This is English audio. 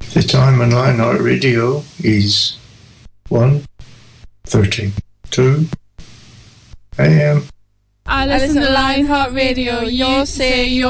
The time on Lionheart Radio is 1:32 a.m. I listen to Lionheart Radio. You say your